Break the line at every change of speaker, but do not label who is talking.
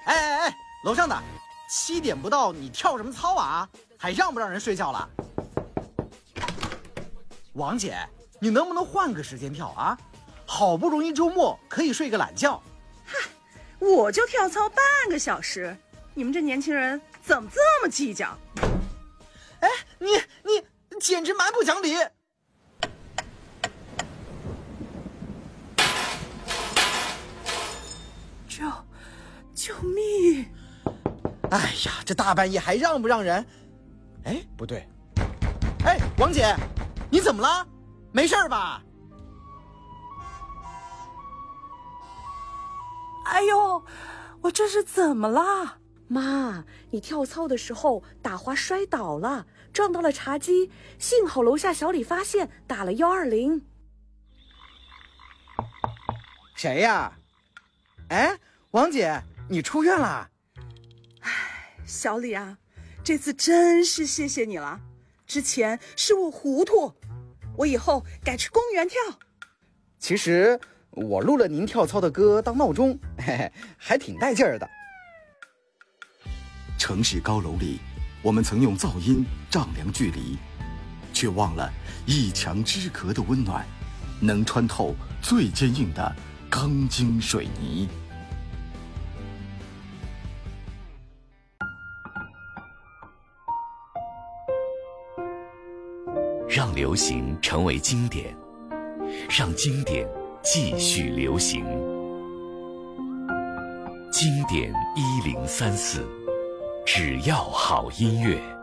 哎，楼上的，7点不到，你跳什么操啊？还让不让人睡觉了？王姐，你能不能换个时间跳啊？好不容易周末可以睡个懒觉。
嗨，我就跳操半个小时，你们这年轻人怎么这么计较？
哎，你简直蛮不讲理！
救命！
哎呀，这大半夜还让不让人？哎，不对，哎，王姐，你怎么了？没事吧？
哎呦，我这是怎么了？
妈，你跳操的时候打滑摔倒了，撞到了茶几，幸好楼下小李发现，打了120。
谁呀？哎，王姐，你出院了？
哎，小李啊，这次真是谢谢你了。之前是我糊涂，我以后改去公园跳。
其实我录了您跳操的歌当闹钟，嘿嘿，还挺带劲儿的。
城市高楼里，我们曾用噪音丈量距离，却忘了一墙之隔的温暖，能穿透最坚硬的钢筋水泥。
让流行成为经典，让经典继续流行。经典1034，只要好音乐。